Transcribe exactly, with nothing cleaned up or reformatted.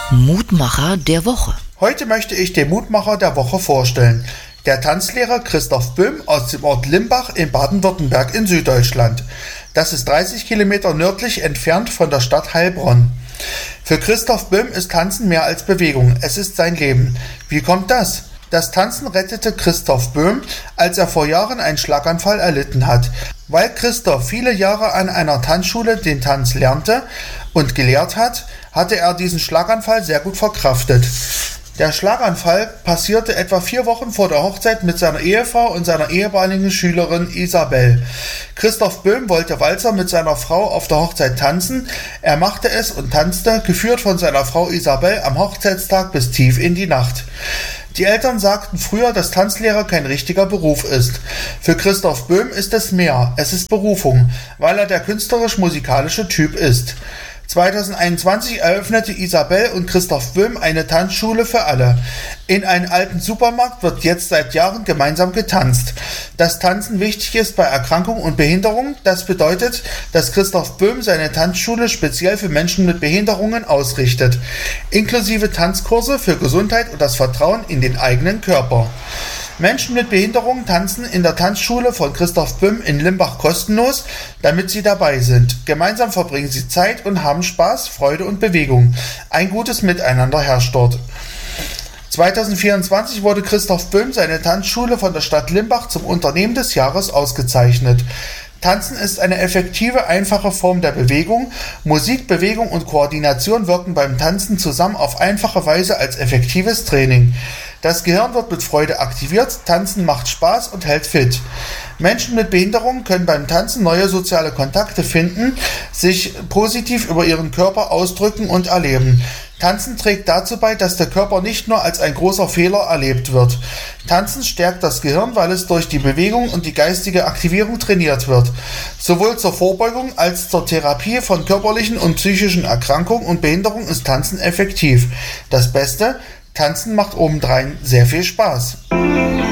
Mutmacher der Woche. Heute möchte ich den Mutmacher der Woche vorstellen. Der Tanzlehrer Christoph Böhm aus dem Ort Limbach in Baden-Württemberg in Süddeutschland. Das ist dreißig Kilometer nördlich entfernt von der Stadt Heilbronn. Für Christoph Böhm ist Tanzen mehr als Bewegung. Es ist sein Leben. Wie kommt das? Das Tanzen rettete Christoph Böhm, als er vor Jahren einen Schlaganfall erlitten hat. Weil Christoph viele Jahre an einer Tanzschule den Tanz lernte und gelehrt hat, hatte er diesen Schlaganfall sehr gut verkraftet. Der Schlaganfall passierte etwa vier Wochen vor der Hochzeit mit seiner Ehefrau und seiner ehemaligen Schülerin Isabel. Christoph Böhm wollte Walzer mit seiner Frau auf der Hochzeit tanzen. Er machte es und tanzte, geführt von seiner Frau Isabel, am Hochzeitstag bis tief in die Nacht. Die Eltern sagten früher, dass Tanzlehrer kein richtiger Beruf ist. Für Christoph Böhm ist es mehr. Es ist Berufung, weil er der künstlerisch-musikalische Typ ist. zweitausendeinundzwanzig eröffnete Isabel und Christoph Böhm eine Tanzschule für alle. In einem alten Supermarkt wird jetzt seit Jahren gemeinsam getanzt. Dass Tanzen wichtig ist bei Erkrankung und Behinderung, das bedeutet, dass Christoph Böhm seine Tanzschule speziell für Menschen mit Behinderungen ausrichtet, inklusive Tanzkurse für Gesundheit und das Vertrauen in den eigenen Körper. Menschen mit Behinderungen tanzen in der Tanzschule von Christoph Böhm in Limbach kostenlos, damit sie dabei sind. Gemeinsam verbringen sie Zeit und haben Spaß, Freude und Bewegung. Ein gutes Miteinander herrscht dort. zweitausendvierundzwanzig wurde Christoph Böhm seine Tanzschule von der Stadt Limbach zum Unternehmen des Jahres ausgezeichnet. Tanzen ist eine effektive, einfache Form der Bewegung. Musik, Bewegung und Koordination wirken beim Tanzen zusammen auf einfache Weise als effektives Training. Das Gehirn wird mit Freude aktiviert, Tanzen macht Spaß und hält fit. Menschen mit Behinderungen können beim Tanzen neue soziale Kontakte finden, sich positiv über ihren Körper ausdrücken und erleben. Tanzen trägt dazu bei, dass der Körper nicht nur als ein großer Fehler erlebt wird. Tanzen stärkt das Gehirn, weil es durch die Bewegung und die geistige Aktivierung trainiert wird. Sowohl zur Vorbeugung als zur Therapie von körperlichen und psychischen Erkrankungen und Behinderungen ist Tanzen effektiv. Das Beste: Tanzen macht obendrein sehr viel Spaß.